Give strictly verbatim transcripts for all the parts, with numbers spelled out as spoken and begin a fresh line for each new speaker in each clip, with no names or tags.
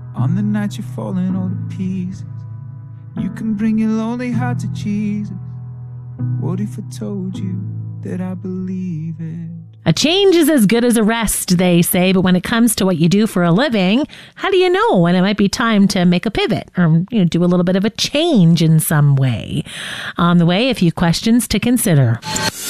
On the night you're falling all to pieces, you can bring your lonely heart to Jesus. What if I told you that I believe it?
A change is as good as a rest, they say, but when it comes to what you do for a living, how do you know when it might be time to make a pivot or, you know, do a little bit of a change in some way? On the way, a few questions to consider.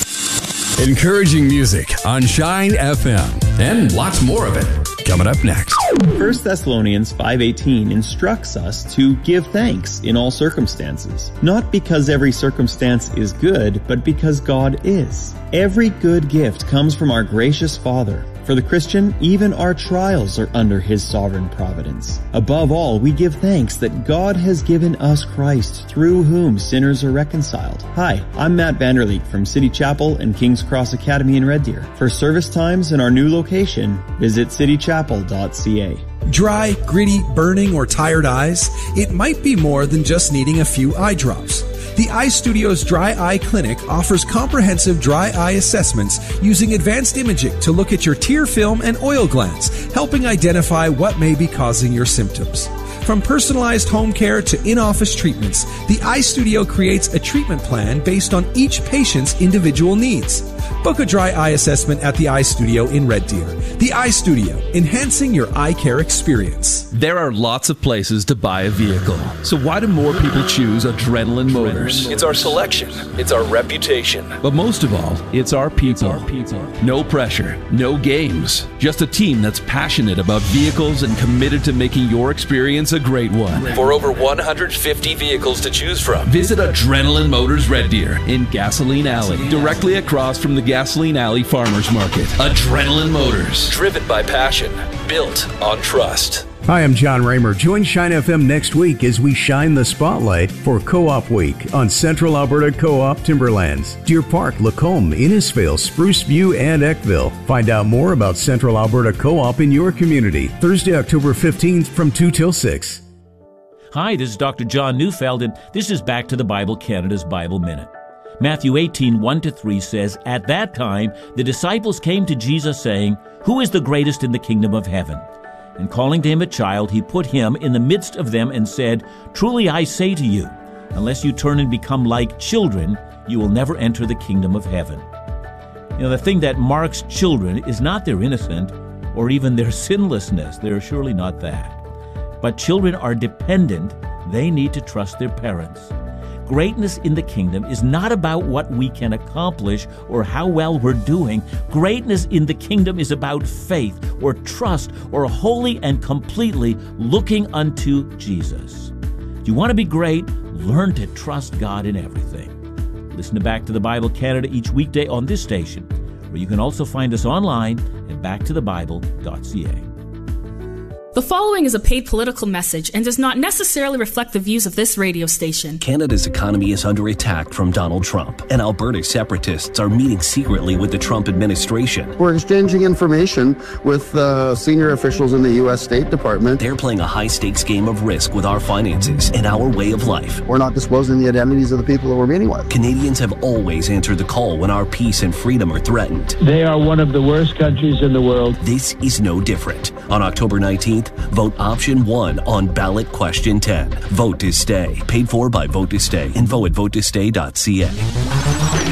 Encouraging music on Shine F M, and lots more of it coming up next.
First Thessalonians five eighteen instructs us to give thanks in all circumstances, not because every circumstance is good, but because God is. Every good gift comes from our gracious Father. For the Christian, even our trials are under His sovereign providence. Above all, we give thanks that God has given us Christ, through whom sinners are reconciled. Hi, I'm Matt Vanderleek from City Chapel and King's Cross Academy in Red Deer. For service times and our new location, visit city chapel dot c a.
Dry, gritty, burning, or tired eyes? It might be more than just needing a few eye drops. The Eye Studio's Dry Eye Clinic offers comprehensive dry eye assessments using advanced imaging to look at your tear film and oil glands, helping identify what may be causing your symptoms. From personalized home care to in-office treatments, the Eye Studio creates a treatment plan based on each patient's individual needs. Book a dry eye assessment at the Eye Studio in Red Deer. The Eye Studio, enhancing your eye care experience.
There are lots of places to buy a vehicle. So why do more people choose Adrenaline Motors? It's our selection. It's our reputation. But most of all, it's our people. Our people. No pressure. No games. Just a team that's passionate about vehicles and committed to making your experience a great one. For over one hundred fifty vehicles to choose from, visit Adrenaline Motors Red Deer in Gasoline Alley, directly across from the Gasoline Alley Farmers Market. Adrenaline Motors, driven by passion, built on trust.
Hi, I'm John Raymer. Join Shine F M next week as we shine the spotlight for Co-op Week on Central Alberta Co-op Timberlands, Deer Park, Lacombe, Innisfail, Spruce View, and Eckville. Find out more about Central Alberta Co-op in your community, Thursday, October fifteenth from two till six.
Hi, this is Doctor John Neufeld, and this is Back to the Bible Canada's Bible Minute. Matthew eighteen, one to three says, "At that time the disciples came to Jesus saying, 'Who is the greatest in the kingdom of heaven?' And calling to him a child, he put him in the midst of them and said, 'Truly I say to you, unless you turn and become like children, you will never enter the kingdom of heaven.'" You know, the thing that marks children is not their innocence or even their sinlessness. They're surely not that. But children are dependent. They need to trust their parents. Greatness in the kingdom is not about what we can accomplish or how well we're doing. Greatness in the kingdom is about faith or trust or wholly and completely looking unto Jesus. Do you want to be great? Learn to trust God in everything. Listen to Back to the Bible Canada each weekday on this station, where you can also find us online at back to the bible dot c a.
The following is a paid political message and does not necessarily reflect the views of this radio station.
Canada's economy is under attack from Donald Trump, and Alberta separatists are meeting secretly with the Trump administration.
We're exchanging information with uh, senior officials in the U S State Department.
They're playing a high-stakes game of risk with our finances and our way of life.
We're not disclosing the identities of the people that we're meeting with.
Canadians have always answered the call when our peace and freedom are threatened.
They are one of the worst countries in the world.
This is no different. On October nineteenth, vote option one on ballot question ten. Vote to stay. Paid for by Vote to Stay. Info at vote to stay dot c a.